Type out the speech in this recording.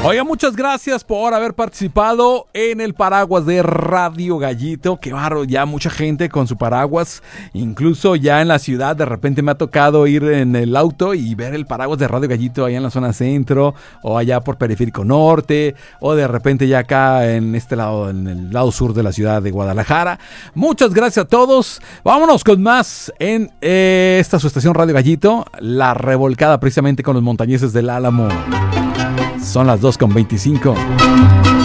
Oiga, muchas gracias por haber participado en el paraguas de Radio Gallito. Qué barro, ya mucha gente con su paraguas. Incluso ya en la ciudad de repente me ha tocado ir en el auto y ver el paraguas de Radio Gallito allá en la zona centro, o allá por Periférico Norte, o de repente ya acá en este lado, en el lado sur de la ciudad de Guadalajara. Muchas gracias a todos. Vámonos con más en esta su estación Radio Gallito, la revolcada precisamente con los montañeses del Álamo. Son las 2:25.